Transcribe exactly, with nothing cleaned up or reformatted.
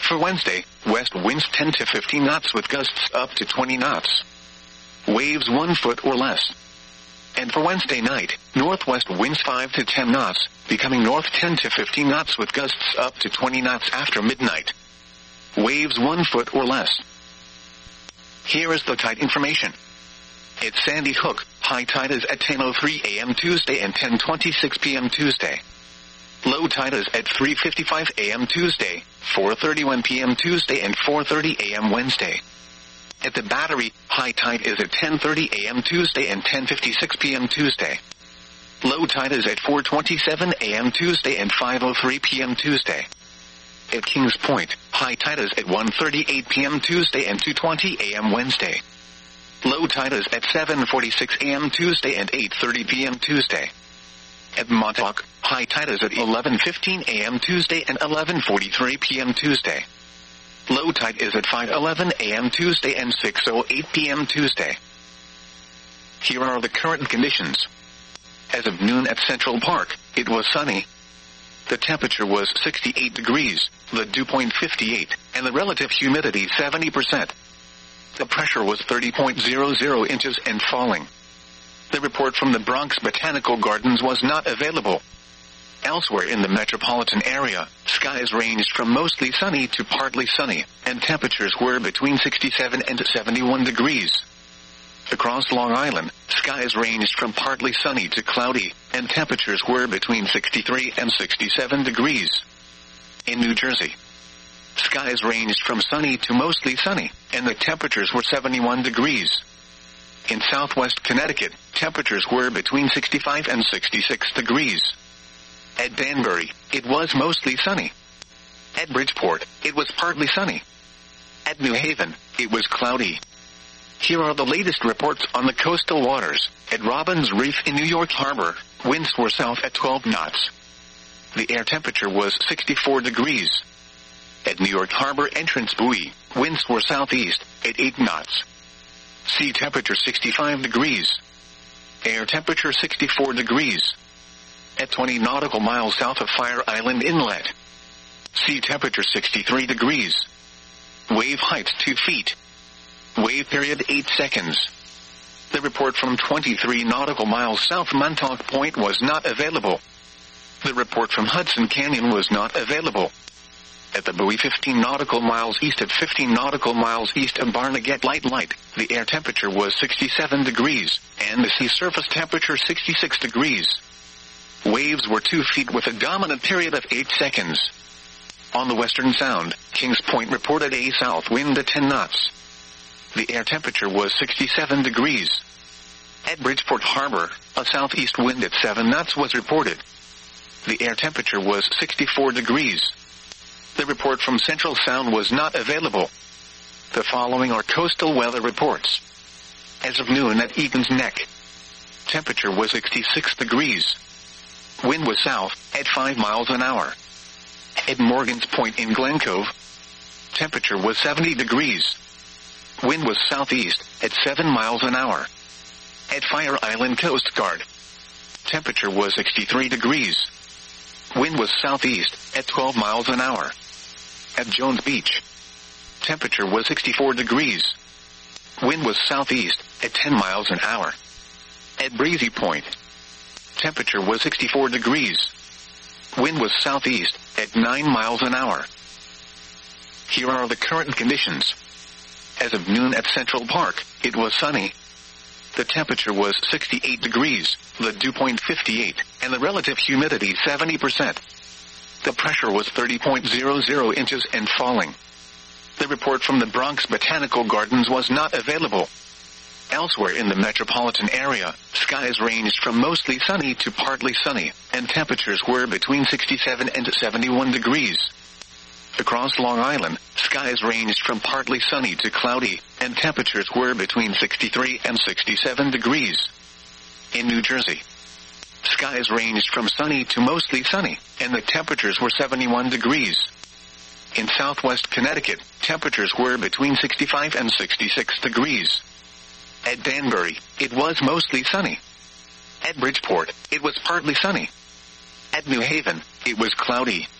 For Wednesday, west winds ten to fifteen knots with gusts up to twenty knots. Waves one foot or less. And for Wednesday night, northwest winds five to ten knots, becoming north ten to fifteen knots with gusts up to twenty knots after midnight. Waves one foot or less. Here is the tide information. At Sandy Hook, high tide is at ten oh three a.m. Tuesday and ten twenty-six p.m. Tuesday. Low tide is at three fifty-five a.m. Tuesday, four thirty-one p.m. Tuesday and four thirty a.m. Wednesday. At the Battery, high tide is at ten thirty a.m. Tuesday and ten fifty-six p.m. Tuesday. Low tide is at four twenty-seven a.m. Tuesday and five oh three p.m. Tuesday. At Kings Point, high tide is at one thirty-eight p.m. Tuesday and two twenty a.m. Wednesday. Low tide is at seven forty-six a.m. Tuesday and eight thirty p.m. Tuesday. At Montauk, high tide is at eleven fifteen a.m. Tuesday and eleven forty-three p.m. Tuesday. Low tide is at five eleven a.m. Tuesday and six oh eight p.m. Tuesday. Here are the current conditions. As of noon at Central Park, it was sunny. The temperature was sixty-eight degrees, the dew point fifty-eight, and the relative humidity seventy percent. The pressure was thirty point zero zero inches and falling. The report from the Bronx Botanical Gardens was not available. Elsewhere in the metropolitan area, skies ranged from mostly sunny to partly sunny, and temperatures were between sixty-seven and seventy-one degrees. Across Long Island, skies ranged from partly sunny to cloudy, and temperatures were between sixty-three and sixty-seven degrees. In New Jersey, skies ranged from sunny to mostly sunny, and the temperatures were seventy-one degrees. In southwest Connecticut, temperatures were between sixty-five and sixty-six degrees. At Danbury, it was mostly sunny. At Bridgeport, it was partly sunny. At New Haven, it was cloudy. Here are the latest reports on the coastal waters. At Robbins Reef in New York Harbor, winds were south at twelve knots. The air temperature was sixty-four degrees. At New York Harbor Entrance Buoy, winds were southeast at eight knots. Sea temperature sixty-five degrees. Air temperature sixty-four degrees. At twenty nautical miles south of Fire Island Inlet, sea temperature sixty-three degrees. Wave height two feet. Wave period eight seconds. The report from twenty-three nautical miles south Montauk Point was not available. The report from Hudson Canyon was not available. At the buoy fifteen nautical miles east of fifteen nautical miles east of Barnegat Light Light, the air temperature was sixty-seven degrees, and the sea surface temperature sixty-six degrees. Waves were two feet with a dominant period of eight seconds. On the Western Sound, Kings Point reported a south wind at ten knots. The air temperature was sixty-seven degrees. At Bridgeport Harbor, a southeast wind at seven knots was reported. The air temperature was sixty-four degrees. The report from Central Sound was not available. The following are coastal weather reports. As of noon at Egan's Neck, temperature was sixty-six degrees. Wind was south at five miles an hour. At Morgan's Point in Glen Cove, temperature was seventy degrees. Wind was southeast at seven miles an hour. At Fire Island Coast Guard, temperature was sixty-three degrees. Wind was southeast at twelve miles an hour. At Jones Beach, temperature was sixty-four degrees. Wind was southeast at ten miles an hour. At Breezy Point, temperature was sixty-four degrees. Wind was southeast at nine miles an hour. Here are the current conditions. As of noon at Central Park, it was sunny. The temperature was sixty-eight degrees, the dew point fifty-eight, and the relative humidity seventy percent. The pressure was thirty point zero zero inches and falling. The report from the Bronx Botanical Gardens was not available. Elsewhere in the metropolitan area, skies ranged from mostly sunny to partly sunny, and temperatures were between sixty-seven and seventy-one degrees. Across Long Island, skies ranged from partly sunny to cloudy, and temperatures were between sixty-three and sixty-seven degrees. In New Jersey, skies ranged from sunny to mostly sunny, and the temperatures were seventy-one degrees. In southwest Connecticut, temperatures were between sixty-five and sixty-six degrees. At Danbury, it was mostly sunny. At Bridgeport, it was partly sunny. At New Haven, it was cloudy.